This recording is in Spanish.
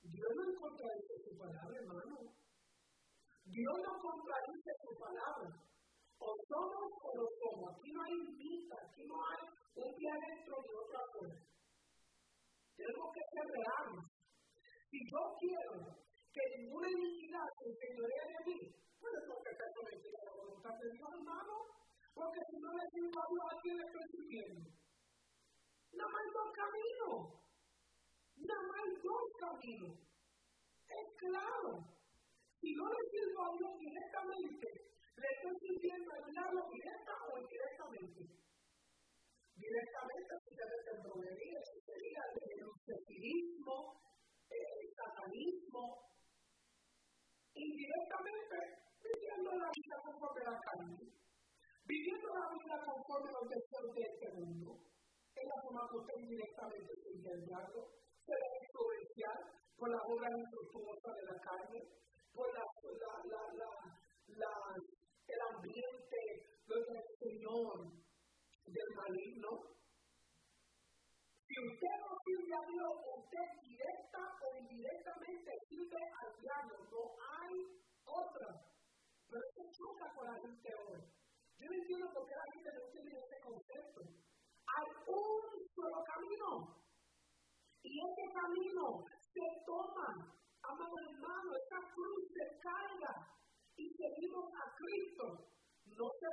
Dios no contradice su palabra, hermano. Dios no contradice su palabra. O somos o no somos. Aquí no hay mitad, aquí no hay un pie adentro y otro afuera. Tenemos que ser reales. Si yo quiero que ninguna iniquidad se enseñoree de mí, pues tengo que estar sometido a la voluntad de Dios, hermano. Porque si no le sirvo a Dios, ¿a quién le estoy sirviendo? Nada más hay dos caminos. Nada más hay dos caminos. Es claro. Si no le sirvo a Dios directamente, le estoy sirviendo al diablo directa o indirectamente. Directamente si se desembronería, eso sería el luciferianismo, el satanismo. Indirectamente, viviendo la vida conforme a la carne, viviendo la vida conforme a los deseos de este mundo, es la forma que usted indirectamente sirve al diablo, se ve influenciar por la obra infructuosa de la carne, por el ambiente del Señor, del maligno. Si usted no sirve a Dios, usted directa o indirectamente sirve al diablo. No hay otra. Pero eso choca con la gente hoy. Yo no entiendo por qué la gente no entiende ese concepto. Hay un solo camino. Y ese camino se toma, amado hermano, esa cruz se carga y seguimos a Cristo. No se